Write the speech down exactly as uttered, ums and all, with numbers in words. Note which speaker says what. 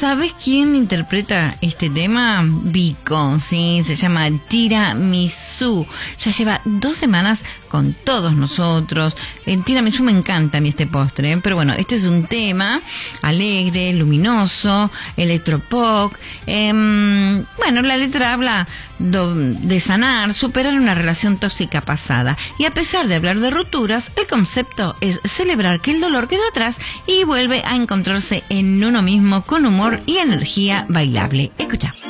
Speaker 1: ¿Sabes quién interpreta este tema? Vico, sí, se llama Tiramisú. Ya lleva dos semanas con todos nosotros. El tiramisú me encanta a mí este postre, ¿eh? Pero bueno, este es un tema alegre, luminoso, electropop. Eh, bueno, la letra habla de sanar, superar una relación tóxica pasada. Y a pesar de hablar de rupturas, el concepto es celebrar que el dolor quedó atrás y vuelve a encontrarse en uno mismo con humor y energía bailable. Escucha.